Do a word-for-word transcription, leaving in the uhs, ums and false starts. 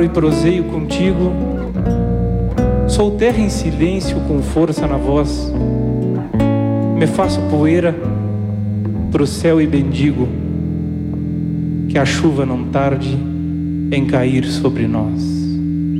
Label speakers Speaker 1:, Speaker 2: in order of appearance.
Speaker 1: e proseio contigo. Sou terra em silêncio com força na voz. Me faço poeira pro céu e bendigo que a chuva não tarde em cair sobre nós.